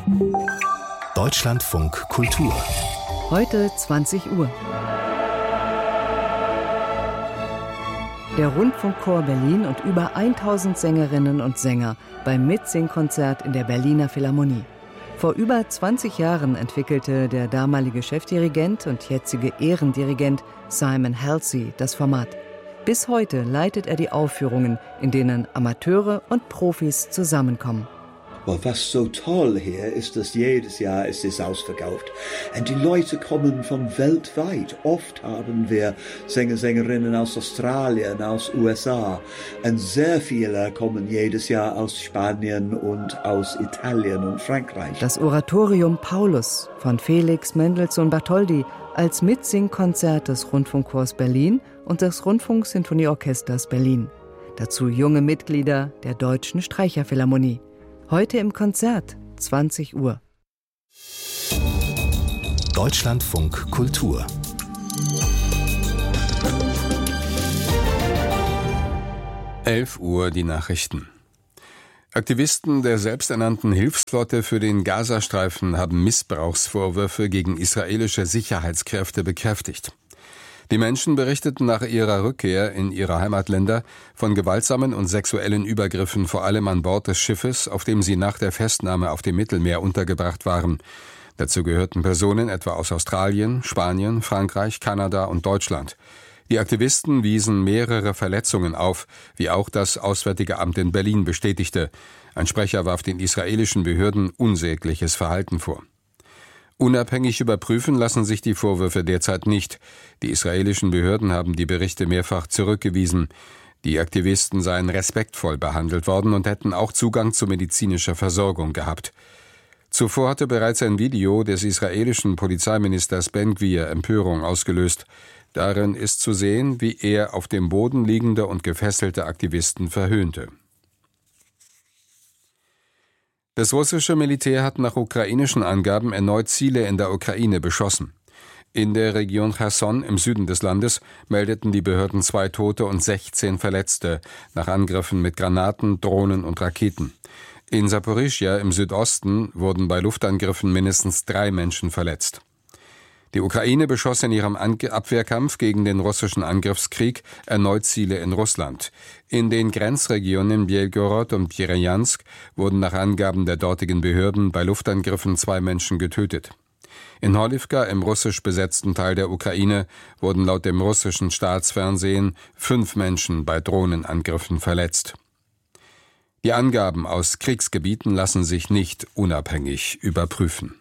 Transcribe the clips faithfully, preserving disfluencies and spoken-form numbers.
Deutschlandfunk Kultur. Heute zwanzig Uhr. Der Rundfunkchor Berlin und über tausend Sängerinnen und Sänger beim Mitsingkonzert in der Berliner Philharmonie. Vor über zwanzig Jahren entwickelte der damalige Chefdirigent und jetzige Ehrendirigent Simon Halsey das Format. Bis heute leitet er die Aufführungen, in denen Amateure und Profis zusammenkommen. Was so toll hier ist, dass jedes Jahr ist es ausverkauft. Und die Leute kommen von weltweit. Oft haben wir Sänger, Sängerinnen aus Australien, aus U S A. Und sehr viele kommen jedes Jahr aus Spanien und aus Italien und Frankreich. Das Oratorium Paulus von Felix Mendelssohn Bartholdy als Mitsingkonzert des Rundfunkchors Berlin und des Rundfunksinfonieorchesters Berlin. Dazu junge Mitglieder der Deutschen Streicherphilharmonie. Heute im Konzert, zwanzig Uhr. Deutschlandfunk Kultur. elf Uhr die Nachrichten. Aktivisten der selbsternannten Hilfsflotte für den Gazastreifen haben Missbrauchsvorwürfe gegen israelische Sicherheitskräfte bekräftigt. Die Menschen berichteten nach ihrer Rückkehr in ihre Heimatländer von gewaltsamen und sexuellen Übergriffen, vor allem an Bord des Schiffes, auf dem sie nach der Festnahme auf dem Mittelmeer untergebracht waren. Dazu gehörten Personen etwa aus Australien, Spanien, Frankreich, Kanada und Deutschland. Die Aktivisten wiesen mehrere Verletzungen auf, wie auch das Auswärtige Amt in Berlin bestätigte. Ein Sprecher warf den israelischen Behörden unsägliches Verhalten vor. Unabhängig überprüfen lassen sich die Vorwürfe derzeit nicht. Die israelischen Behörden haben die Berichte mehrfach zurückgewiesen. Die Aktivisten seien respektvoll behandelt worden und hätten auch Zugang zu medizinischer Versorgung gehabt. Zuvor hatte bereits ein Video des israelischen Polizeiministers Ben Gvir Empörung ausgelöst. Darin ist zu sehen, wie er auf dem Boden liegende und gefesselte Aktivisten verhöhnte. Das russische Militär hat nach ukrainischen Angaben erneut Ziele in der Ukraine beschossen. In der Region Cherson im Süden des Landes meldeten die Behörden zwei Tote und sechzehn Verletzte nach Angriffen mit Granaten, Drohnen und Raketen. In Saporischschja im Südosten wurden bei Luftangriffen mindestens drei Menschen verletzt. Die Ukraine beschoss in ihrem Abwehrkampf gegen den russischen Angriffskrieg erneut Ziele in Russland. In den Grenzregionen Belgorod und Bjerjansk wurden nach Angaben der dortigen Behörden bei Luftangriffen zwei Menschen getötet. In Horlivka, im russisch besetzten Teil der Ukraine, wurden laut dem russischen Staatsfernsehen fünf Menschen bei Drohnenangriffen verletzt. Die Angaben aus Kriegsgebieten lassen sich nicht unabhängig überprüfen.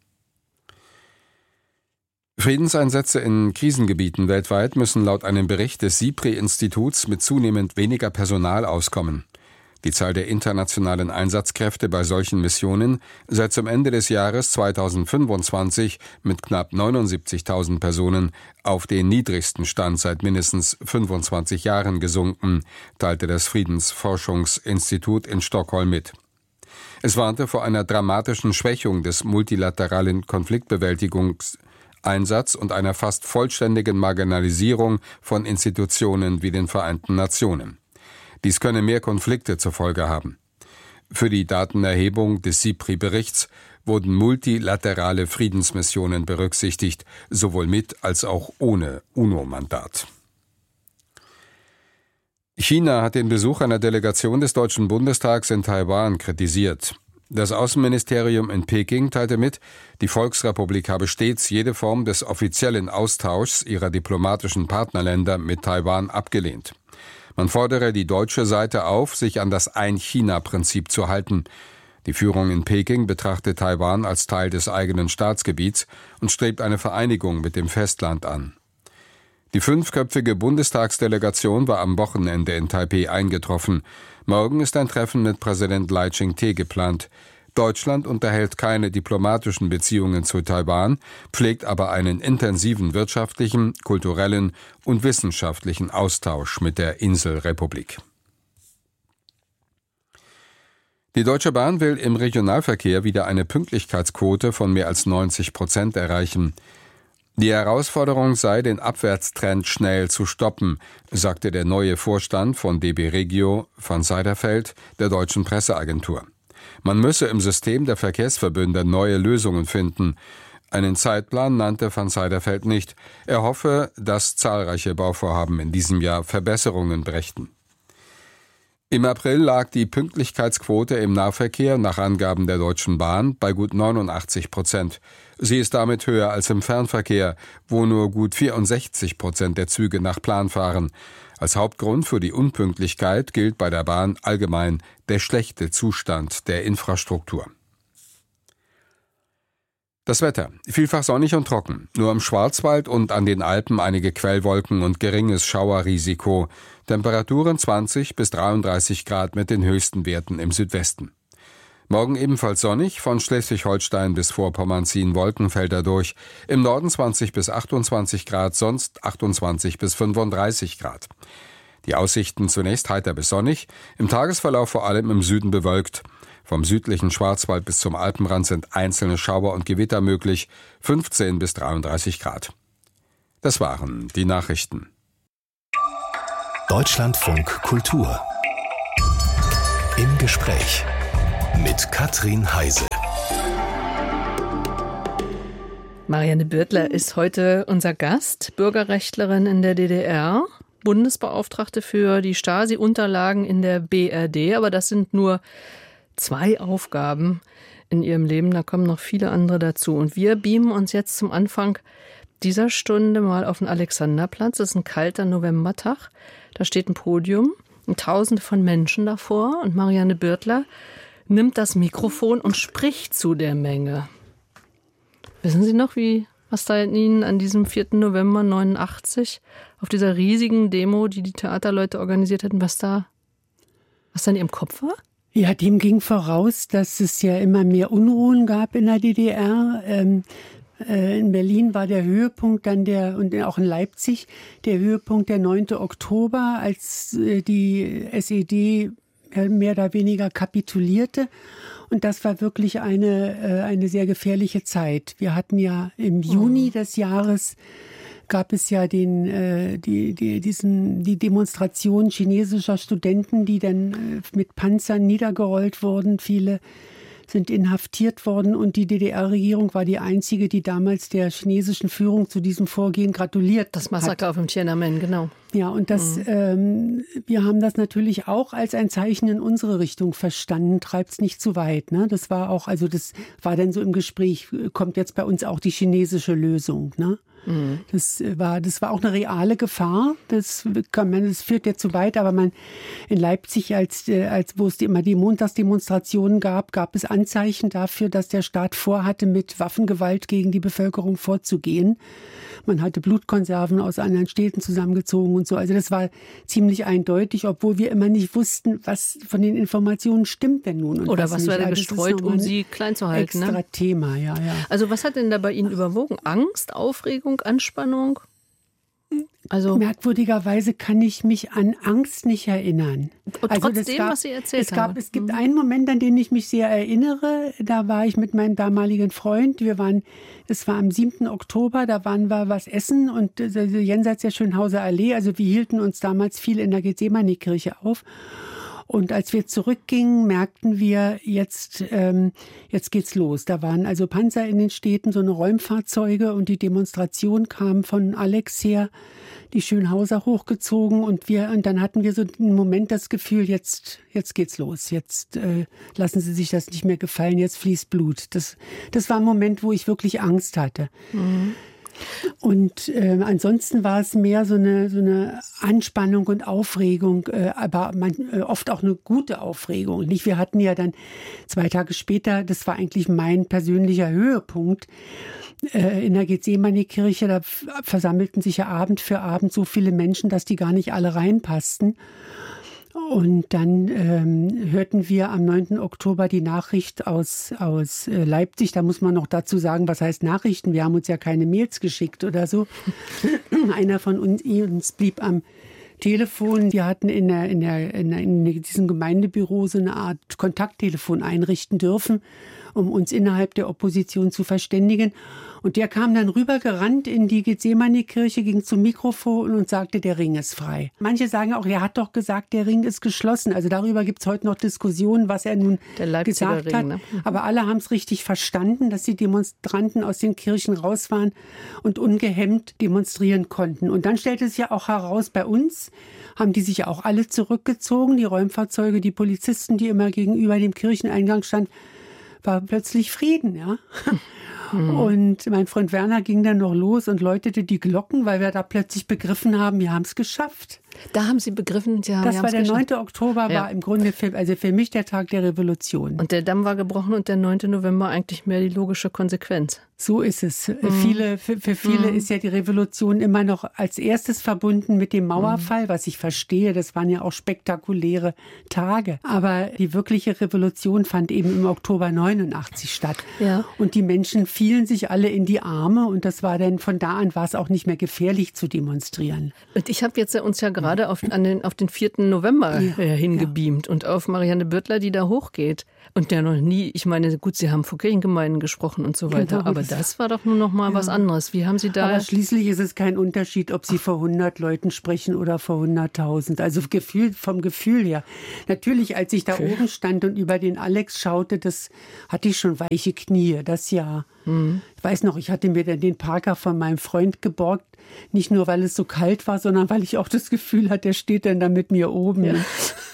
Friedenseinsätze in Krisengebieten weltweit müssen laut einem Bericht des SIPRI-Instituts mit zunehmend weniger Personal auskommen. Die Zahl der internationalen Einsatzkräfte bei solchen Missionen sei zum Ende des Jahres zweitausendfünfundzwanzig mit knapp neunundsiebzigtausend Personen auf den niedrigsten Stand seit mindestens fünfundzwanzig Jahren gesunken, teilte das Friedensforschungsinstitut in Stockholm mit. Es warnte vor einer dramatischen Schwächung des multilateralen Konfliktbewältigungs Einsatz und einer fast vollständigen Marginalisierung von Institutionen wie den Vereinten Nationen. Dies könne mehr Konflikte zur Folge haben. Für die Datenerhebung des SIPRI-Berichts wurden multilaterale Friedensmissionen berücksichtigt, sowohl mit als auch ohne UNO-Mandat. China hat den Besuch einer Delegation des Deutschen Bundestags in Taiwan kritisiert. Das Außenministerium in Peking teilte mit, die Volksrepublik habe stets jede Form des offiziellen Austauschs ihrer diplomatischen Partnerländer mit Taiwan abgelehnt. Man fordere die deutsche Seite auf, sich an das Ein-China-Prinzip zu halten. Die Führung in Peking betrachtet Taiwan als Teil des eigenen Staatsgebiets und strebt eine Vereinigung mit dem Festland an. Die fünfköpfige Bundestagsdelegation war am Wochenende in Taipeh eingetroffen. Morgen ist ein Treffen mit Präsident Lai Ching-te geplant. Deutschland unterhält keine diplomatischen Beziehungen zu Taiwan, pflegt aber einen intensiven wirtschaftlichen, kulturellen und wissenschaftlichen Austausch mit der Inselrepublik. Die Deutsche Bahn will im Regionalverkehr wieder eine Pünktlichkeitsquote von mehr als neunzig Prozent erreichen. Die Herausforderung sei, den Abwärtstrend schnell zu stoppen, sagte der neue Vorstand von D B Regio van Seiderfeld der Deutschen Presseagentur. Man müsse im System der Verkehrsverbünde neue Lösungen finden. Einen Zeitplan nannte van Seiderfeld nicht. Er hoffe, dass zahlreiche Bauvorhaben in diesem Jahr Verbesserungen brächten. Im April lag die Pünktlichkeitsquote im Nahverkehr nach Angaben der Deutschen Bahn bei gut neunundachtzig Prozent. Sie ist damit höher als im Fernverkehr, wo nur gut vierundsechzig Prozent der Züge nach Plan fahren. Als Hauptgrund für die Unpünktlichkeit gilt bei der Bahn allgemein der schlechte Zustand der Infrastruktur. Das Wetter. Vielfach sonnig und trocken. Nur im Schwarzwald und an den Alpen einige Quellwolken und geringes Schauerrisiko. Temperaturen zwanzig bis dreiunddreißig Grad mit den höchsten Werten im Südwesten. Morgen ebenfalls sonnig, von Schleswig-Holstein bis Vorpommern ziehen Wolkenfelder durch. Im Norden zwanzig bis achtundzwanzig Grad, sonst achtundzwanzig bis fünfunddreißig Grad. Die Aussichten zunächst heiter bis sonnig, im Tagesverlauf vor allem im Süden bewölkt. Vom südlichen Schwarzwald bis zum Alpenrand sind einzelne Schauer und Gewitter möglich, fünfzehn bis dreiunddreißig Grad. Das waren die Nachrichten. Deutschlandfunk Kultur. Im Gespräch mit Katrin Heise. Marianne Birtler ist heute unser Gast, Bürgerrechtlerin in der D D R, Bundesbeauftragte für die Stasi-Unterlagen in der B R D, aber das sind nur zwei Aufgaben in ihrem Leben, da kommen noch viele andere dazu. Und wir beamen uns jetzt zum Anfang dieser Stunde mal auf den Alexanderplatz. Es ist ein kalter Novembertag. Da steht ein Podium und Tausende von Menschen davor. Und Marianne Birtler nimmt das Mikrofon und spricht zu der Menge. Wissen Sie noch, wie, was da in Ihnen an diesem vierten November neunundachtzig auf dieser riesigen Demo, die die Theaterleute organisiert hatten, was da, was da in Ihrem Kopf war? Ja, dem ging voraus, dass es ja immer mehr Unruhen gab in der D D R. Ähm, äh, in Berlin war der Höhepunkt dann der, und auch in Leipzig, der Höhepunkt der neunte Oktober, als äh, die S E D mehr oder weniger kapitulierte. Und das war wirklich eine, äh, eine sehr gefährliche Zeit. Wir hatten ja im Juni des Jahres gab es ja den, äh, die, die, diesen, die Demonstration chinesischer Studenten, die dann äh, mit Panzern niedergerollt wurden. Viele sind inhaftiert worden und die D D R-Regierung war die einzige, die damals der chinesischen Führung zu diesem Vorgehen gratuliert hat. Das Massaker auf dem Tiananmen, genau. Ja, und das, mhm. ähm, wir haben das natürlich auch als ein Zeichen in unsere Richtung verstanden, treibt's nicht zu weit. Ne? Das war auch, also das war dann so im Gespräch, kommt jetzt bei uns auch die chinesische Lösung, ne? Mhm. Das war, das war auch eine reale Gefahr. Das kann man, das führt jetzt zu weit, aber man in Leipzig, als, als wo es immer die Montagsdemonstrationen gab, gab es Anzeichen dafür, dass der Staat vorhatte, mit Waffengewalt gegen die Bevölkerung vorzugehen. Man hatte Blutkonserven aus anderen Städten zusammengezogen und so. Also das war ziemlich eindeutig, obwohl wir immer nicht wussten, was von den Informationen stimmt denn nun. Und Oder was, was wurde gestreut, um sie klein zu halten. Extra ne? Thema, ja, ja. Also was hat denn da bei Ihnen überwogen? Angst, Aufregung, Anspannung? Also merkwürdigerweise kann ich mich an Angst nicht erinnern. Und also trotzdem, gab, was Sie erzählt es gab, haben. Es gibt mhm. einen Moment, an den ich mich sehr erinnere. Da war ich mit meinem damaligen Freund. Wir waren, es war am siebten Oktober, da waren wir was essen und äh, jenseits der Schönhauser Allee. Also wir hielten uns damals viel in der Gethsemane-Kirche auf. Und als wir zurückgingen, merkten wir, jetzt, ähm, jetzt geht's los. Da waren also Panzer in den Städten, so eine Räumfahrzeuge und die Demonstration kam von Alex her, die Schönhauser hochgezogen und wir, und dann hatten wir so einen Moment das Gefühl, jetzt, jetzt geht's los. Jetzt äh, lassen Sie sich das nicht mehr gefallen, jetzt fließt Blut. Das, das war ein Moment, wo ich wirklich Angst hatte. Mhm. Und äh, ansonsten war es mehr so eine, so eine Anspannung und Aufregung, äh, aber man, äh, oft auch eine gute Aufregung. Nicht? Wir hatten ja dann zwei Tage später, das war eigentlich mein persönlicher Höhepunkt, äh, in der Gethsemane-Kirche, da f- versammelten sich ja Abend für Abend so viele Menschen, dass die gar nicht alle reinpassten. Und dann ähm, hörten wir am neunten Oktober die Nachricht aus, aus äh, Leipzig. Da muss man noch dazu sagen, was heißt Nachrichten? Wir haben uns ja keine Mails geschickt oder so. Einer von uns, uns blieb am Telefon. Wir hatten in, der, in, der, in, der, in diesem Gemeindebüro so eine Art Kontakttelefon einrichten dürfen. um uns innerhalb der Opposition zu verständigen. Und der kam dann rübergerannt in die Gethsemane-Kirche, ging zum Mikrofon und sagte, der Ring ist frei. Manche sagen auch, er hat doch gesagt, der Ring ist geschlossen. Also darüber gibt es heute noch Diskussionen, was er nun gesagt Ring, hat. Ne? Aber alle haben es richtig verstanden, dass die Demonstranten aus den Kirchen raus waren und ungehemmt demonstrieren konnten. Und dann stellte es ja auch heraus, bei uns haben die sich auch alle zurückgezogen. Die Räumfahrzeuge, die Polizisten, die immer gegenüber dem Kircheneingang standen, war plötzlich Frieden, ja. Mhm. Und mein Freund Werner ging dann noch los und läutete die Glocken, weil wir da plötzlich begriffen haben, wir haben es geschafft. Da haben Sie begriffen, ja, das wir war der geschafft. neunte Oktober, ja. war im Grunde für, also für mich der Tag der Revolution. Und der Damm war gebrochen und der neunte November eigentlich mehr die logische Konsequenz. So ist es. Mhm. Viele, für, für viele mhm. ist ja die Revolution immer noch als erstes verbunden mit dem Mauerfall, mhm. was ich verstehe. Das waren ja auch spektakuläre Tage. Aber die wirkliche Revolution fand eben im Oktober neunundachtzig statt. Ja. Und die Menschen fielen sich alle in die Arme und das war dann, von da an war es auch nicht mehr gefährlich zu demonstrieren. Und ich habe jetzt uns ja gerade auf, an den, auf den vierten November ja. äh, hingebeamt ja. und auf Marianne Bürtler, die da hochgeht. Und der noch nie, ich meine, gut, Sie haben vor Kirchengemeinden gesprochen und so weiter, genau, aber das war doch nur noch mal ja. was anderes. Wie haben Sie da... Aber schließlich ist es kein Unterschied, ob Sie vor hundert Leuten sprechen oder vor hunderttausend. Also Gefühl, vom Gefühl her. Natürlich, als ich da okay. oben stand und über den Alex schaute, das hatte ich schon weiche Knie, das ja. Mhm. Ich weiß noch, ich hatte mir dann den Parker von meinem Freund geborgt. Nicht nur, weil es so kalt war, sondern weil ich auch das Gefühl hatte, der steht dann da mit mir oben. Ja.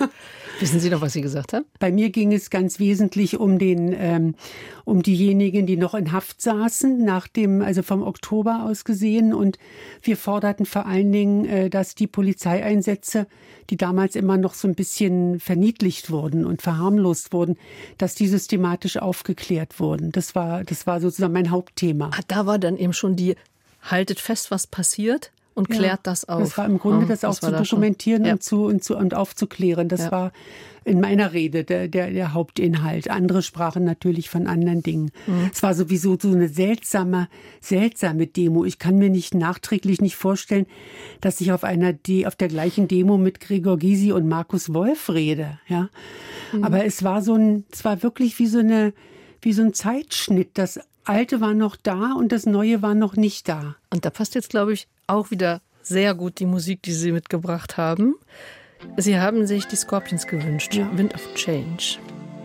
Wissen Sie noch, was Sie gesagt haben? Bei mir ging es ganz wesentlich um den, ähm, um diejenigen, die noch in Haft saßen, nach dem, also vom Oktober aus gesehen. Und wir forderten vor allen Dingen, äh, dass die Polizeieinsätze, die damals immer noch so ein bisschen verniedlicht wurden und verharmlost wurden, dass die systematisch aufgeklärt wurden. Das war, das war sozusagen mein Hauptthema. Ah, da war dann eben schon die, haltet fest, was passiert. Und klärt ja, das auf. Das war im Grunde, das oh, auch das zu dokumentieren ja. und, zu, und, zu, und aufzuklären. Das ja. war in meiner Rede der, der, der Hauptinhalt. Andere sprachen natürlich von anderen Dingen. Mhm. Es war sowieso so eine seltsame, seltsame Demo. Ich kann mir nicht nachträglich nicht vorstellen, dass ich auf einer De- auf der gleichen Demo mit Gregor Gysi und Markus Wolf rede. Ja? Mhm. Aber es war so ein, es war wirklich wie so eine, wie so ein Zeitschnitt. Das Alte war noch da und das Neue war noch nicht da. Und da passt jetzt, glaube ich, auch wieder sehr gut die Musik, die Sie mitgebracht haben. Sie haben sich die Scorpions gewünscht. Ja. Wind of Change.